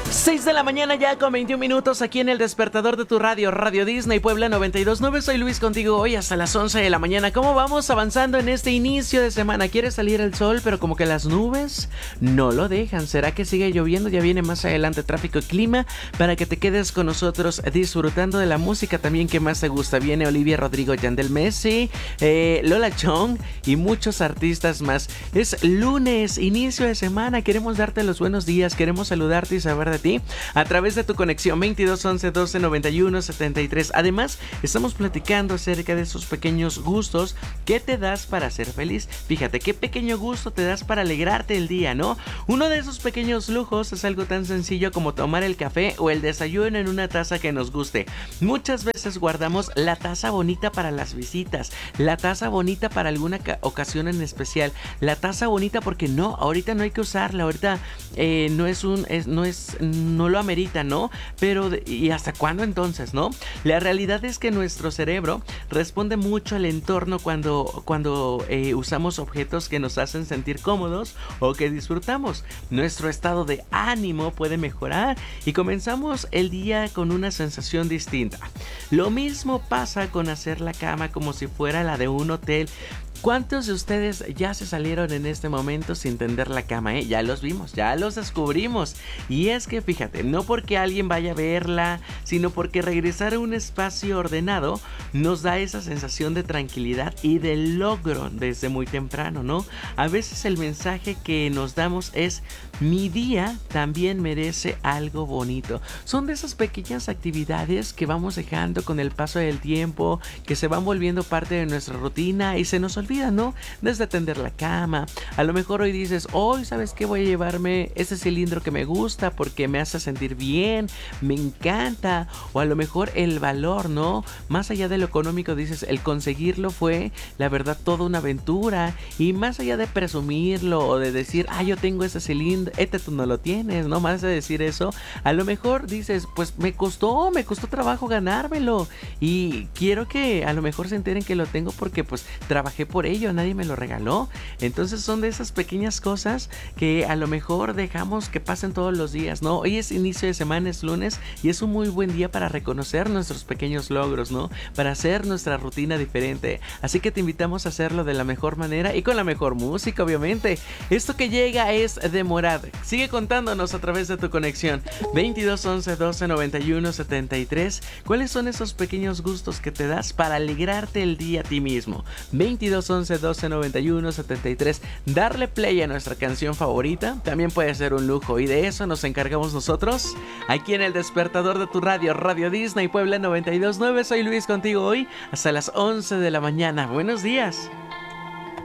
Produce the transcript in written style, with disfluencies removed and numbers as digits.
6 de la mañana ya con 21 minutos aquí en el despertador de tu radio, Radio Disney Puebla 92.9. Soy Luis contigo hoy hasta las 11 de la mañana. ¿Cómo vamos avanzando en este inicio de semana? ¿Quiere salir el sol pero como que las nubes no lo dejan? ¿Será que sigue lloviendo? Ya viene más adelante tráfico y clima para que te quedes con nosotros disfrutando de la música también que más te gusta. Viene Olivia Rodrigo, Yandel Messi, Lola Chong y muchos artistas más. Es lunes, inicio de semana. Queremos darte los buenos días, queremos saludarte y saber de ti a través de tu conexión 22 11 12 91 73. Además, estamos platicando acerca de esos pequeños gustos que te das para ser feliz. Fíjate, qué pequeño gusto te das para alegrarte el día, ¿no? Uno de esos pequeños lujos es algo tan sencillo como tomar el café o el desayuno en una taza que nos guste. Muchas veces guardamos la taza bonita para las visitas, la taza bonita para alguna ocasión en especial, la taza bonita porque no, ahorita no hay que usarla, ahorita no lo amerita, ¿no? Pero, ¿y hasta cuándo entonces, no? La realidad es que nuestro cerebro responde mucho al entorno cuando usamos objetos que nos hacen sentir cómodos o que disfrutamos. Nuestro estado de ánimo puede mejorar y comenzamos el día con una sensación distinta. Lo mismo pasa con hacer la cama como si fuera la de un hotel. ¿Cuántos de ustedes ya se salieron en este momento sin tender la cama? Ya los vimos, ya los descubrimos. Y es que fíjate, no porque alguien vaya a verla, sino porque regresar a un espacio ordenado nos da esa sensación de tranquilidad y de logro desde muy temprano, ¿no? A veces el mensaje que nos damos es: mi día también merece algo bonito. Son de esas pequeñas actividades que vamos dejando con el paso del tiempo, que se van volviendo parte de nuestra rutina y se nos olvida, ¿no? Desde tender la cama. A lo mejor hoy dices: hoy, ¿sabes qué? Voy a llevarme ese cilindro que me gusta porque me hace sentir bien, me encanta. O a lo mejor el valor, ¿no? Más allá de lo económico, dices, el conseguirlo fue, la verdad, toda una aventura. Y más allá de presumirlo o de decir: yo tengo ese cilindro, tú no lo tienes, ¿no? Más de decir eso, a lo mejor dices: pues me costó trabajo ganármelo. Y quiero que a lo mejor se enteren que lo tengo porque pues trabajé por ello, nadie me lo regaló. Entonces son de esas pequeñas cosas que a lo mejor dejamos que pasen todos los días, ¿no? Hoy es inicio de semana, es lunes y es un muy buen día para reconocer nuestros pequeños logros, ¿no? Para hacer nuestra rutina diferente. Así que te invitamos a hacerlo de la mejor manera y con la mejor música, obviamente. Esto que llega es de Morad. Sigue contándonos a través de tu conexión 22 11 12 91 73. ¿Cuáles son esos pequeños gustos que te das para alegrarte el día a ti mismo? 22 11 12 91 73. Darle play a nuestra canción favorita también puede ser un lujo, y de eso nos encargamos nosotros aquí en el despertador de tu radio, Radio Disney Puebla 92.9. Soy Luis contigo hoy hasta las 11 de la mañana. Buenos días.